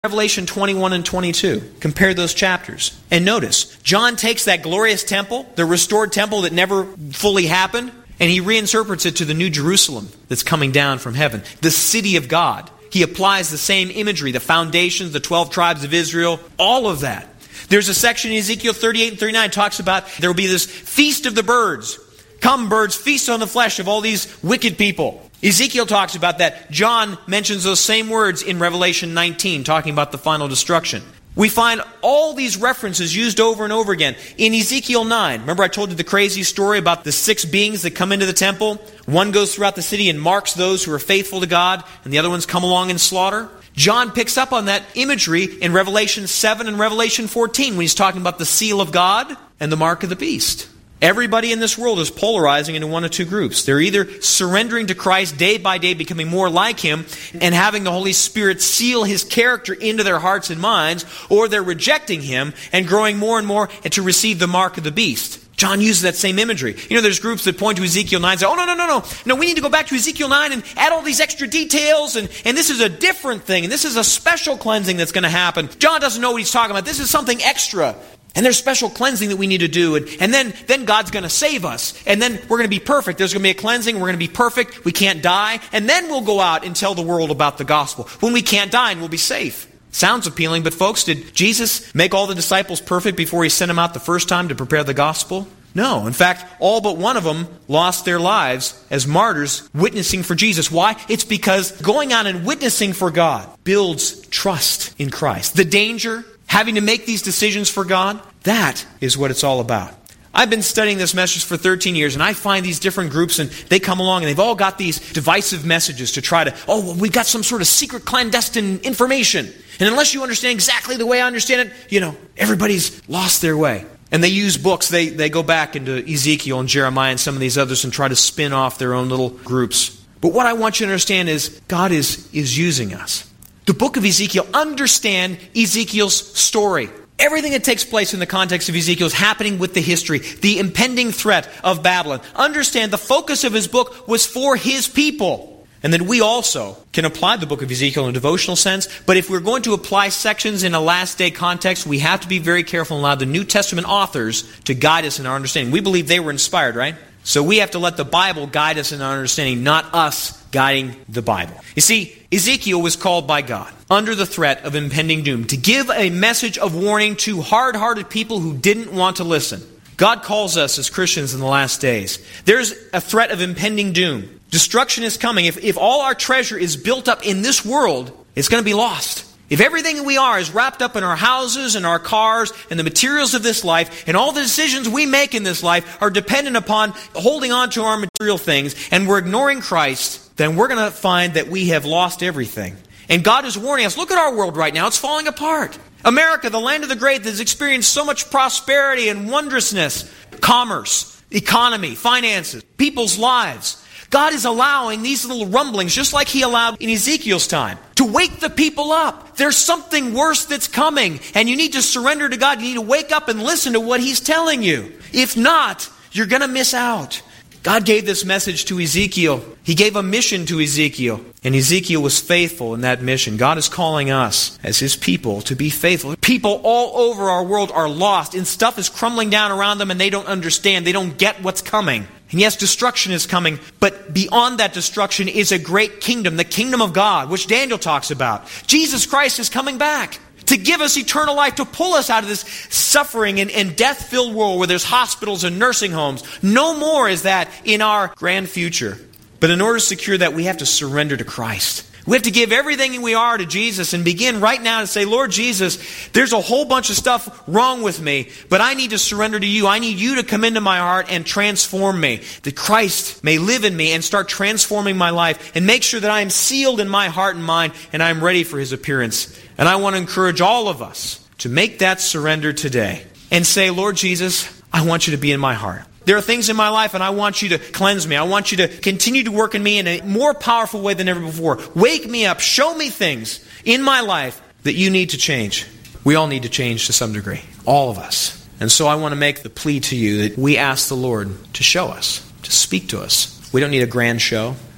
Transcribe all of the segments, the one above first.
Revelation 21 and 22. Compare those chapters. And notice, John takes that glorious temple, the restored temple that never fully happened, and he reinterprets it to the new Jerusalem that's coming down from heaven, the city of God. He applies the same imagery, the foundations, the 12 tribes of Israel, all of that. There's a section in Ezekiel 38 and 39 talks about there will be this feast of the birds. Come, birds, feast on the flesh of all these wicked people. Ezekiel talks about that. John mentions those same words in Revelation 19, talking about the final destruction. We find all these references used over and over again. In Ezekiel 9, remember I told you the crazy story about the 6 beings that come into the temple? One goes throughout the city and marks those who are faithful to God, and the other ones come along and slaughter. John picks up on that imagery in Revelation 7 and Revelation 14 when he's talking about the seal of God and the mark of the beast. Everybody in this world is polarizing into one of two groups. They're either surrendering to Christ day by day, becoming more like Him, and having the Holy Spirit seal His character into their hearts and minds, or they're rejecting Him and growing more and more and to receive the mark of the beast. John uses that same imagery. You know, there's groups that point to Ezekiel 9 and say, oh, no, we need to go back to Ezekiel 9 and add all these extra details, and this is a different thing, and this is a special cleansing that's going to happen. John doesn't know what he's talking about. This is something extra. And there's special cleansing that we need to do. And then God's going to save us. And then we're going to be perfect. There's going to be a cleansing. We're going to be perfect. We can't die. And then we'll go out and tell the world about the gospel. When we can't die and we'll be safe. Sounds appealing, but folks, did Jesus make all the disciples perfect before He sent them out the first time to prepare the gospel? No. In fact, all but one of them lost their lives as martyrs witnessing for Jesus. Why? It's because going out and witnessing for God builds trust in Christ. The danger, having to make these decisions for God, that is what it's all about. I've been studying this message for 13 years, and I find these different groups, and they come along, and they've all got these divisive messages to try to, we've got some sort of secret clandestine information. And unless you understand exactly the way I understand it, everybody's lost their way. And they use books. They go back into Ezekiel and Jeremiah and some of these others and try to spin off their own little groups. But what I want you to understand is God is using us. The book of Ezekiel, understand Ezekiel's story. Everything that takes place in the context of Ezekiel is happening with the history, the impending threat of Babylon. Understand the focus of his book was for his people. And that we also can apply the book of Ezekiel in a devotional sense. But if we're going to apply sections in a last day context, we have to be very careful and allow the New Testament authors to guide us in our understanding. We believe they were inspired, right? So we have to let the Bible guide us in our understanding, not us guiding the Bible. You see, Ezekiel was called by God under the threat of impending doom to give a message of warning to hard-hearted people who didn't want to listen. God calls us as Christians in the last days. There's a threat of impending doom. Destruction is coming. If all our treasure is built up in this world, it's going to be lost. If everything we are is wrapped up in our houses and our cars and the materials of this life, and all the decisions we make in this life are dependent upon holding on to our material things, and we're ignoring Christ, then we're going to find that we have lost everything. And God is warning us, look at our world right now, it's falling apart. America, the land of the great, that has experienced so much prosperity and wondrousness, commerce, economy, finances, people's lives. God is allowing these little rumblings, just like He allowed in Ezekiel's time, to wake the people up. There's something worse that's coming, and you need to surrender to God. You need to wake up and listen to what He's telling you. If not, you're going to miss out. God gave this message to Ezekiel. He gave a mission to Ezekiel, and Ezekiel was faithful in that mission. God is calling us as His people to be faithful. People all over our world are lost, and stuff is crumbling down around them, and they don't understand. They don't get what's coming. And yes, destruction is coming, but beyond that destruction is a great kingdom, the kingdom of God, which Daniel talks about. Jesus Christ is coming back to give us eternal life, to pull us out of this suffering and death-filled world where there's hospitals and nursing homes. No more is that in our grand future. But in order to secure that, we have to surrender to Christ. We have to give everything we are to Jesus and begin right now to say, Lord Jesus, there's a whole bunch of stuff wrong with me, but I need to surrender to You. I need You to come into my heart and transform me, that Christ may live in me and start transforming my life and make sure that I am sealed in my heart and mind and I'm ready for His appearance. And I want to encourage all of us to make that surrender today and say, Lord Jesus, I want You to be in my heart. There are things in my life and I want You to cleanse me. I want You to continue to work in me in a more powerful way than ever before. Wake me up. Show me things in my life that You need to change. We all need to change to some degree. All of us. And so I want to make the plea to you that we ask the Lord to show us, to speak to us. We don't need a grand show.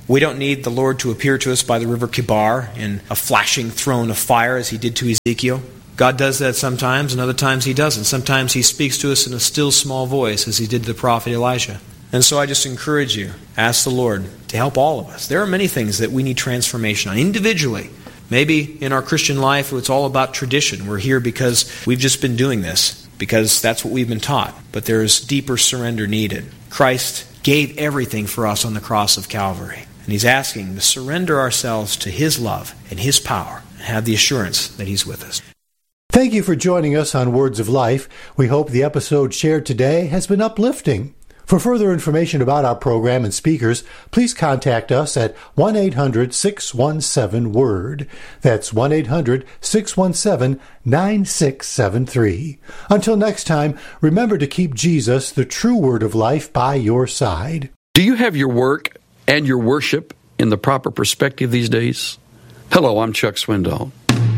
We don't need the Lord to appear to us by the river Kibar in a flashing throne of fire as he did to Ezekiel. God does that sometimes, and other times he doesn't. Sometimes he speaks to us in a still small voice as he did to the prophet Elijah. And so I just encourage you, ask the Lord to help all of us. There are many things that we need transformation on individually. Maybe in our Christian life it's all about tradition. We're here because we've just been doing this, because that's what we've been taught. But there's deeper surrender needed. Christ gave everything for us on the cross of Calvary. And he's asking to surrender ourselves to his love and his power and have the assurance that he's with us. Thank you for joining us on Words of Life. We hope the episode shared today has been uplifting. For further information about our program and speakers, please contact us at 1-800-617-WORD. That's 1-800-617-9673. Until next time, remember to keep Jesus, the true Word of life, by your side. Do you have your work and your worship in the proper perspective these days? Hello, I'm Chuck Swindoll.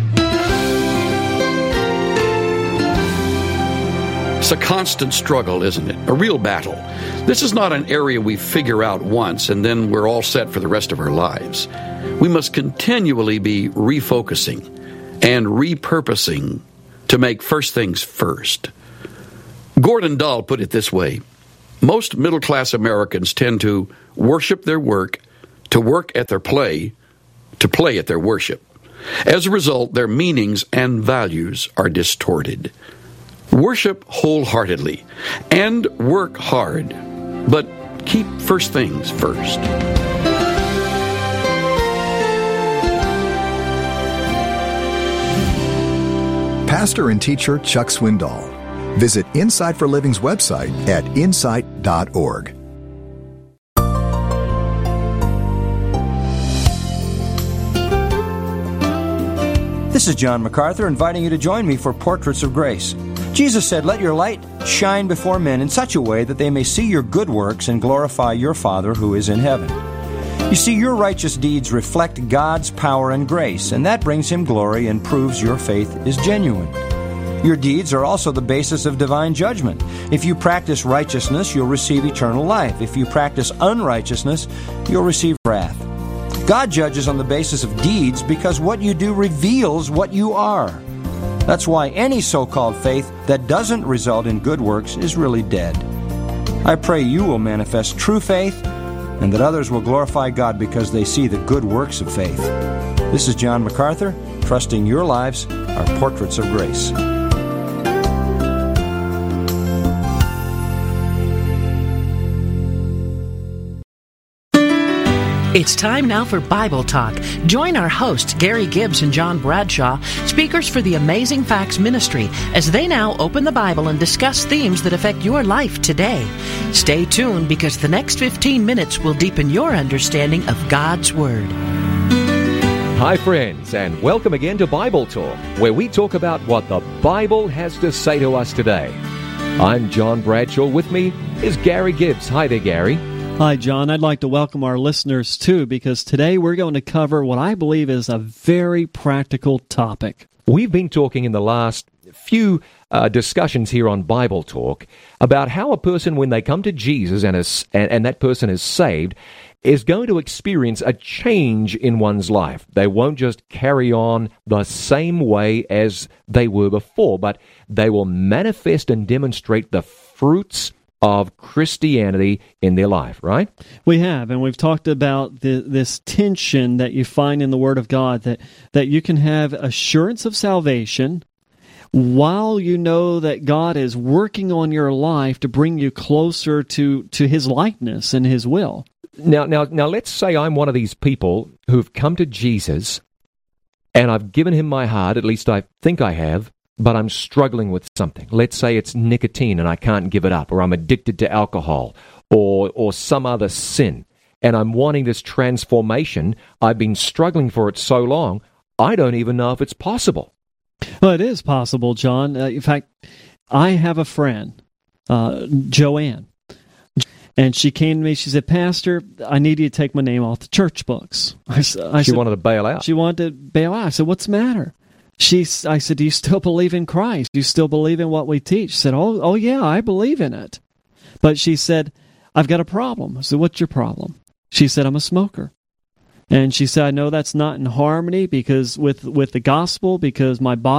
It's a constant struggle, isn't it? A real battle. This is not an area we figure out once and then we're all set for the rest of our lives. We must continually be refocusing and repurposing to make first things first. Gordon Dahl put it this way: most middle-class Americans tend to worship their work, to work at their play, to play at their worship. As a result, their meanings and values are distorted. Worship wholeheartedly and work hard, but keep first things first. Pastor and teacher Chuck Swindoll. Visit Insight for Living's website at insight.org. This is John MacArthur inviting you to join me for Portraits of Grace. Jesus said, "Let your light shine before men in such a way that they may see your good works and glorify your Father who is in heaven." You see, your righteous deeds reflect God's power and grace, and that brings Him glory and proves your faith is genuine. Your deeds are also the basis of divine judgment. If you practice righteousness, you'll receive eternal life. If you practice unrighteousness, you'll receive wrath. God judges on the basis of deeds because what you do reveals what you are. That's why any so-called faith that doesn't result in good works is really dead. I pray you will manifest true faith and that others will glorify God because they see the good works of faith. This is John MacArthur, trusting your lives are portraits of grace. It's time now for Bible Talk. Join our hosts, Gary Gibbs and John Bradshaw, speakers for the Amazing Facts Ministry, as they now open the Bible and discuss themes that affect your life today. Stay tuned because the next 15 minutes will deepen your understanding of God's Word. Hi friends, and welcome again to Bible Talk, where we talk about what the Bible has to say to us today. I'm John Bradshaw. With me is Gary Gibbs. Hi there, Gary. Hi, John. I'd like to welcome our listeners, too, because today we're going to cover what I believe is a very practical topic. We've been talking in the last few discussions here on Bible Talk about how a person, when they come to Jesus and that person is saved, is going to experience a change in one's life. They won't just carry on the same way as they were before, but they will manifest and demonstrate the fruits of Christianity in their life, right? We have, and we've talked about this tension that you find in the Word of God, that you can have assurance of salvation while you know that God is working on your life to bring you closer to His likeness and His will. Now, let's say I'm one of these people who've come to Jesus, and I've given Him my heart, at least I think I have, but I'm struggling with something. Let's say it's nicotine and I can't give it up, or I'm addicted to alcohol, or some other sin, and I'm wanting this transformation. I've been struggling for it so long, I don't even know if it's possible. Well, it is possible, John. In fact, I have a friend, Joanne, and she came to me. She said, "Pastor, I need you to take my name off the church books." I said, wanted to bail out. She wanted to bail out. I said, "What's the matter?" I said, "Do you still believe in Christ? Do you still believe in what we teach?" She said, oh yeah, I believe in it. But she said, "I've got a problem." I said, "What's your problem?" She said, "I'm a smoker." And she said, I know that's not in harmony because with the gospel, because my body